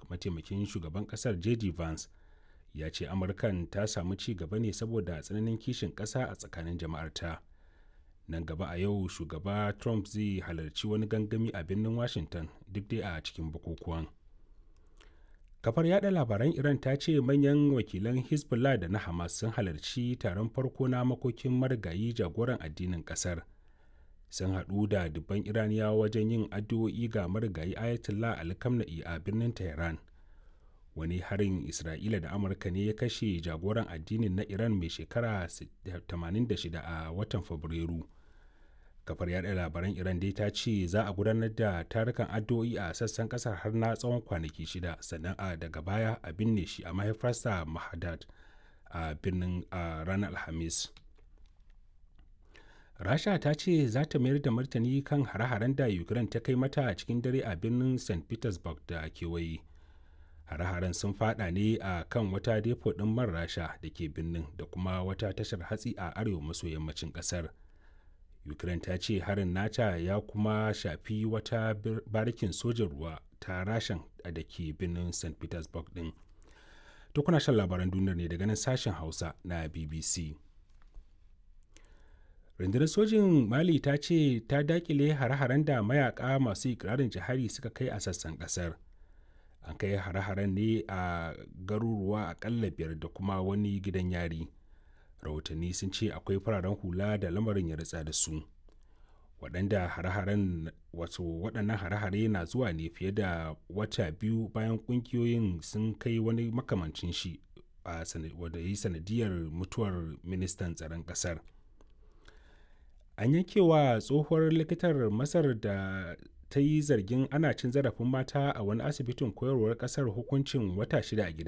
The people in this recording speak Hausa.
mataimakin shugaban ƙasar jd vance ya ce amurkan ta samu ci gaba ne saboda tsananin kishin ƙasa a tsakanin jama'arta. Nan gaba a yau shugaba Trump zai halarci wani gangami a birnin Washington duk dai a cikin bukukuwan. Kafar yada labaran Iran ta ce manyan wakilan Hezbollah da na Hamas sun halarci taron farko na makokin marigayi jagoran addinin kasar. Sun haɗu da dubban Iraniyawa wajen yin addu'o'i ga marigayi Ayatollah Ali Khamenei a birnin Tehran. Wani harin Isra'ila da Amurka ne ya kashe jagoran addinin na Iran mai shekara 86 a watan Fabrairu. Kafar yada labaran Iran dai ta ce za a gudanar da tarukan addu'o'i a sassan kasar har na tsawon kwanaki 6 sannan daga baya a binne shi a mahaifarsa Mashhad a birnin ranar Alhamis. Rasha ta ce za ta mayar da martani kan hare-haren da Ukraine ta kai mata a cikin dare a birnin St. Petersburg da kewaye. Hare-haren sun fada ne a kan wata depo ɗin man Rasha da ke birnin da kuma wata tashar hatsi a arewa maso yammacin ƙasar. Ukraine ta ce harin nata ya kuma shafi wata barikin sojan ruwa ta Rashan da ke birnin St. Petersburg din. To kuna shan labaran duniyar ne daga nan sashen Hausa na BBC. Rundunar sojin Mali ta ce ta dakile hare-haren da mayaka masu ikirarin jihadi suka kai a sassan kasar. An kai hare-haren ne a garuruwa akalla 5 da kuma wani gidan yari. Rahotanni sun ce akwai fararen hula da lamarin ya ritsa da su. Waɗannan hare-hare na zuwa ne fiye da wata biyu bayan ƙungiyoyin sun kai wani makamancin shi wanda ya yi sanadiyar mutuwar ministan tsaron ƙasar. An yankewa tsohuwar likitar Masar da ta yi zargin ana cin zarafin mata a wani asibitin koyarwar ƙasar hukuncin wata 6 a gidan